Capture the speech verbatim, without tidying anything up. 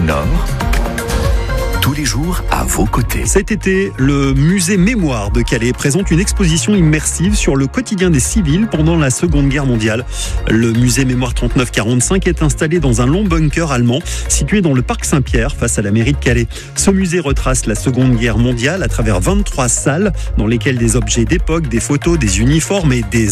Nord, tous les jours à vos côtés. Cet été, le musée Mémoire de Calais présente une exposition immersive sur le quotidien des civils pendant la Seconde Guerre mondiale. Le musée Mémoire trente-neuf quarante-cinq est installé dans un long bunker allemand situé dans le parc Saint-Pierre face à la mairie de Calais. Ce musée retrace la Seconde Guerre mondiale à travers vingt-trois salles dans lesquelles des objets d'époque, des photos, des uniformes et des